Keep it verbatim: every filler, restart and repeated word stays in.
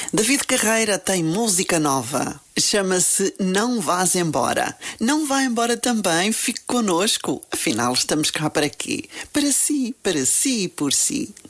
David Carreira tem música nova. Chama-se Não Vás Embora. Não vá embora também, fique connosco. Afinal, estamos cá para quê? Para si, para si e por si.